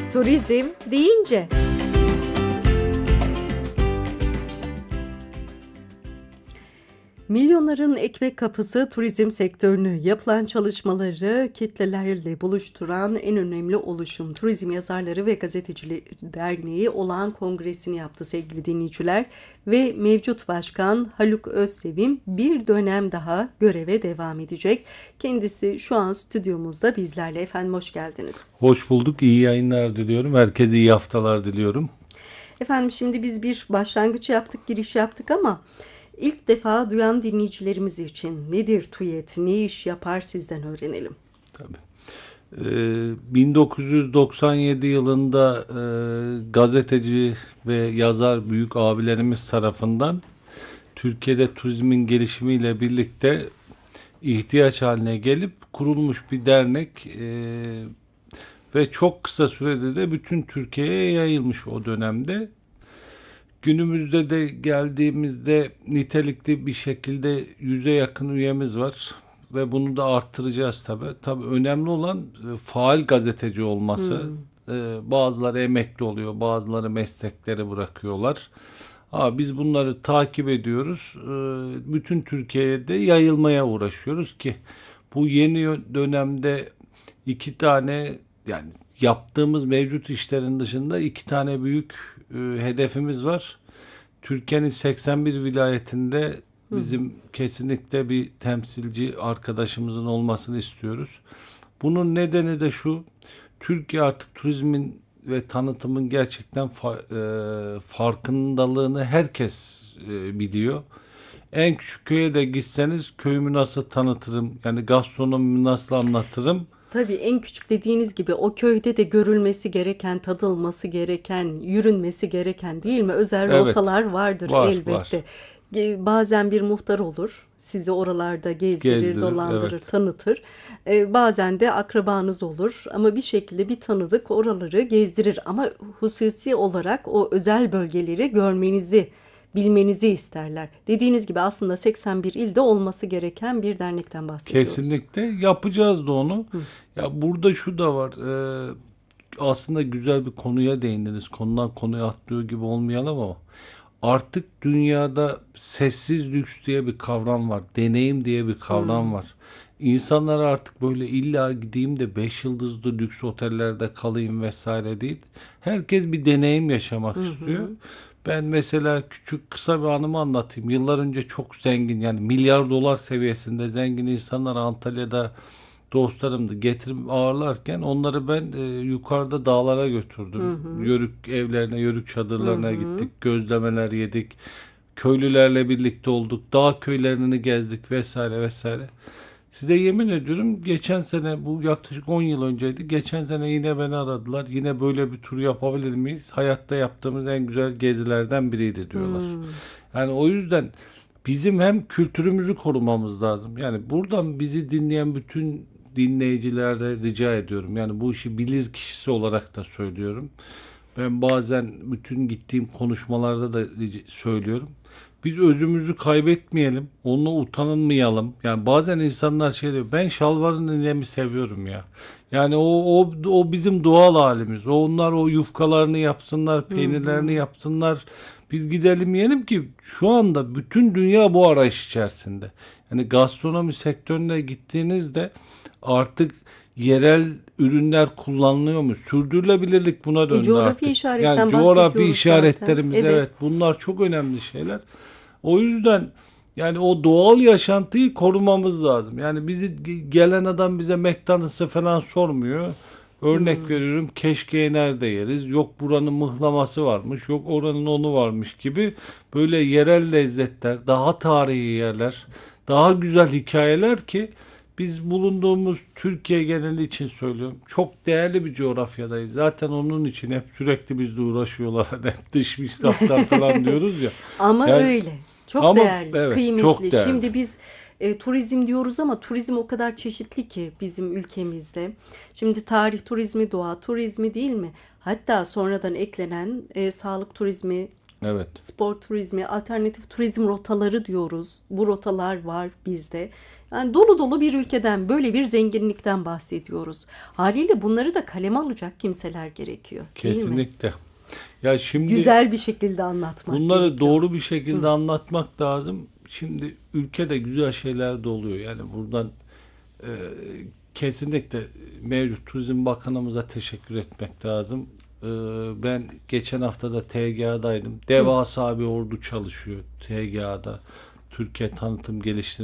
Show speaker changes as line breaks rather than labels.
Turizm deyince milyonların ekmek kapısı turizm sektörünü, yapılan çalışmaları kitlelerle buluşturan en önemli oluşum Turizm Yazarları ve Gazetecileri Derneği olağan kongresini yaptı sevgili dinleyiciler ve mevcut başkan Haluk Özsevim bir dönem daha göreve devam edecek. Kendisi şu an stüdyomuzda bizlerle. Efendim hoş geldiniz.
Hoş bulduk. İyi yayınlar diliyorum. Herkese iyi haftalar diliyorum.
Efendim şimdi biz bir başlangıç yaptık, giriş yaptık ama İlk defa duyan dinleyicilerimiz için nedir TÜYET, ne iş yapar sizden öğrenelim.
Tabii. 1997 yılında gazeteci ve yazar büyük abilerimiz tarafından Türkiye'de turizmin gelişimiyle birlikte ihtiyaç haline gelip kurulmuş bir dernek ve çok kısa sürede de bütün Türkiye'ye yayılmış o dönemde. Günümüzde de geldiğimizde nitelikli bir şekilde 100'e yakın üyemiz var ve bunu da arttıracağız tabii. Tabii önemli olan faal gazeteci olması. Bazıları emekli oluyor, bazıları meslekleri bırakıyorlar. Biz bunları takip ediyoruz. Bütün Türkiye'de yayılmaya uğraşıyoruz ki bu yeni dönemde iki tane, yani yaptığımız mevcut işlerin dışında iki tane büyük hedefimiz var. Türkiye'nin 81 vilayetinde bizim kesinlikle bir temsilci arkadaşımızın olmasını istiyoruz. Bunun nedeni de şu: Türkiye artık turizmin ve tanıtımın gerçekten farkındalığını herkes biliyor. En küçük köye de gitseniz köyümü nasıl tanıtırım, yani gastronomimi nasıl anlatırım.
Tabii en küçük dediğiniz gibi o köyde de görülmesi gereken, tadılması gereken, yürünmesi gereken değil mi? Özel
Evet,
rotalar vardır
var.
elbette. Bazen bir muhtar olur, sizi oralarda gezdirir,
Gezdirir,
dolandırır,
evet.
tanıtır. Bazen de akrabanız olur ama bir şekilde bir tanıdık oraları gezdirir. Ama hususi olarak o özel bölgeleri görmenizi, bilmenizi isterler. Dediğiniz gibi aslında 81 ilde olması gereken bir dernekten bahsediyoruz.
Kesinlikle yapacağız da onu. Ya burada şu da var. Aslında güzel bir konuya değindiniz. Konudan konuya atlıyor gibi olmayalım ama artık dünyada sessiz lüks diye bir kavram var. Deneyim diye bir kavram var. İnsanlar artık böyle illa gideyim de 5 yıldızlı lüks otellerde kalayım vesaire değil. Herkes bir deneyim yaşamak istiyor. Ben mesela küçük kısa bir anımı anlatayım. Yıllar önce çok zengin, yani milyar dolar seviyesinde zengin insanlar Antalya'da dostlarımdı. Getirip ağırlarken onları ben yukarıda dağlara götürdüm. Yörük evlerine, yörük çadırlarına gittik. Gözlemeler yedik. Köylülerle birlikte olduk. Dağ köylerini gezdik vesaire vesaire. Size yemin ediyorum, geçen sene, bu yaklaşık 10 yıl önceydi. Geçen sene yine beni aradılar. Yine böyle bir tur yapabilir miyiz? Hayatta yaptığımız en güzel gezilerden biriydi diyorlar. Yani o yüzden bizim hem kültürümüzü korumamız lazım. Yani buradan bizi dinleyen bütün dinleyicilere rica ediyorum. Yani bu işi bilir kişisi olarak da söylüyorum. Ben bazen bütün gittiğim konuşmalarda da söylüyorum. Biz özümüzü kaybetmeyelim. Onunla utanılmayalım. Yani bazen insanlar şey diyor: ben şalvarın inemi seviyorum ya. Yani o bizim doğal halimiz. Onlar o yufkalarını yapsınlar, peynirlerini yapsınlar. Biz gidelim yiyelim ki şu anda bütün dünya bu arayış içerisinde. Yani gastronomi sektörüne gittiğinizde artık yerel ürünler kullanılıyor mu? Sürdürülebilirlik buna döndü
Coğrafi
artık. Yani
işaretten
coğrafi
bahsediyoruz zaten.
işaretlerimiz,
Evet.
evet, bunlar çok önemli şeyler. O yüzden yani o doğal yaşantıyı korumamız lazım. Yani bizi gelen adam bize McDonald's'ı falan sormuyor. Örnek veriyorum, keşkeyi nerede yeriz? Yok buranın mıhlaması varmış, yok oranın onu varmış gibi böyle yerel lezzetler, daha tarihi yerler, daha güzel hikayeler ki biz bulunduğumuz Türkiye geneli için söylüyorum, çok değerli bir coğrafyadayız. Zaten onun için hep sürekli bizle uğraşıyorlar. Hani hep dış mihraklar falan diyoruz ya.
Ama
Yani
öyle. Çok
ama
değerli,
evet,
kıymetli.
çok değerli.
Şimdi biz turizm diyoruz ama turizm o kadar çeşitli ki bizim ülkemizde. Şimdi tarih turizmi, doğa turizmi değil mi? Hatta sonradan eklenen sağlık turizmi,
Evet.
spor turizmi, alternatif turizm rotaları diyoruz. Bu rotalar var bizde. Yani dolu dolu bir ülkeden, böyle bir zenginlikten bahsediyoruz. Haliyle bunları da kaleme alacak kimseler gerekiyor, değil mi?
Kesinlikle. Ya şimdi
Güzel bir şekilde anlatmak
bunları
gerekiyor.
doğru bir şekilde anlatmak lazım. Şimdi ülkede güzel şeyler de oluyor. Yani buradan e, kesinlikle mevcut Turizm Bakanımıza teşekkür etmek lazım. Ben geçen hafta da TGA'daydım. Devasa bir ordu çalışıyor TGA'da. Türkiye Tanıtım Geliştirme